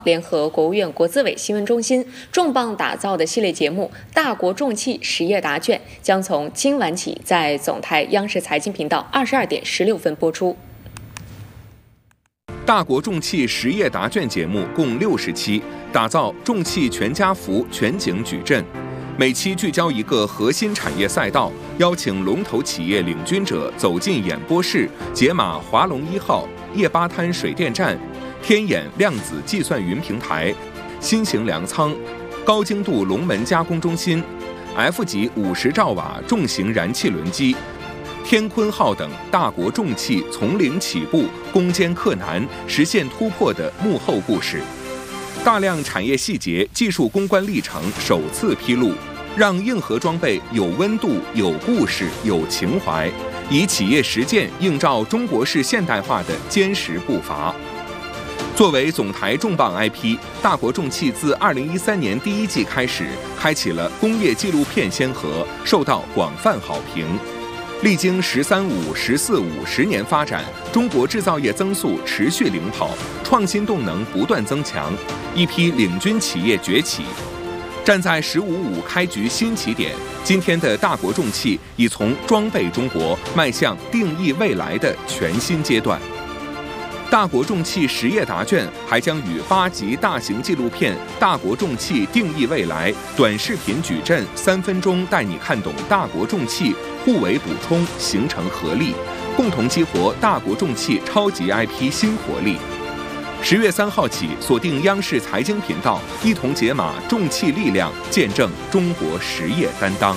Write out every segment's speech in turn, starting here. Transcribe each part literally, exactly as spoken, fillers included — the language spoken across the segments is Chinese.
联合国务院国资委新闻中心重磅打造的系列节目《大国重器实业答卷》将从今晚起在总台央视财经频道二十二点十六分播出。 大国重器实业答卷节目共六十期，打造重器全家福全景矩阵。每期聚焦一个核心产业赛道，邀请龙头企业领军者走进演播室，解码华龙一号、叶巴滩水电站、天眼量子计算云平台、新型粮仓、高精度龙门加工中心、F 级五十兆瓦重型燃气轮机、天鲲号等大国重器从零起步、攻坚克难、实现突破的幕后故事。大量产业细节、技术攻关历程首次披露，让硬核装备有温度、有故事、有情怀，以企业实践映照中国式现代化的坚实步伐。作为总台重磅 I P， 大国重器自二零一三年第一季开始，开启了工业纪录片先河，受到广泛好评。历经“十三五”“十四五”十年发展，中国制造业增速持续领跑，创新动能不断增强，一批领军企业崛起。站在“十五五”开局新起点，今天的大国重器已从装备中国迈向定义未来的全新阶段。大国重器实业答卷还将与八集大型纪录片《大国重器定义未来》短视频矩阵三分钟带你看懂大国重器互为补充，形成合力，共同激活大国重器超级 I P 新活力。十月三号起，锁定央视财经频道，一同解码重器力量，见证中国实业担当。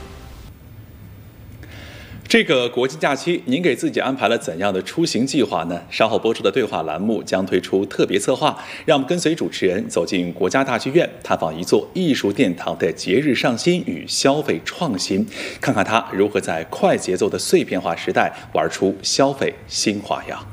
这个国庆假期，您给自己安排了怎样的出行计划呢？稍后播出的对话栏目将推出特别策划，让我们跟随主持人走进国家大剧院，探访一座艺术殿堂的节日上新与消费创新，看看它如何在快节奏的碎片化时代玩出消费新花样。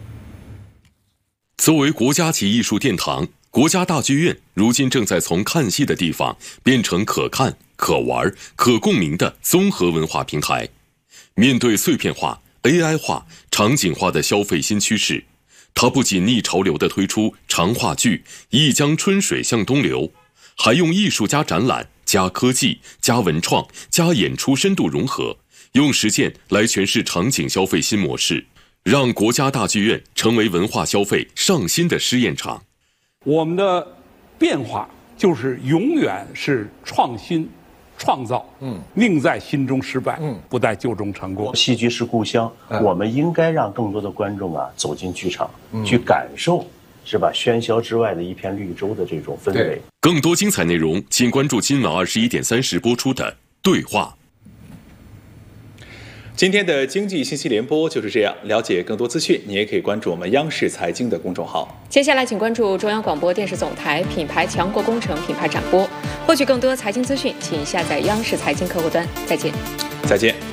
作为国家级艺术殿堂，国家大剧院如今正在从看戏的地方变成可看、可玩、可共鸣的综合文化平台。面对碎片化、A I 化、场景化的消费新趋势，它不仅逆潮流地推出长话剧《一江春水向东流》，还用艺术加展览、加科技、加文创、加演出深度融合，用实践来诠释场景消费新模式，让国家大剧院成为文化消费上新的试验场。 我们的变化就是永远是创新创造，嗯，宁在新中失败，嗯，不在旧中成功。 戏剧是故乡，嗯，我们应该让更多的观众啊走进剧场，嗯，去感受，是吧？喧嚣之外的一片绿洲的这种氛围。 更多精彩内容，请关注今晚二十一点三十播出的对话。 今天的经济信息联播就是这样，了解更多资讯，你也可以关注我们央视财经的公众号。 接下来请关注中央广播电视总台品牌强国工程品牌展播，获取更多财经资讯，请下载央视财经客户端。再见。 再见。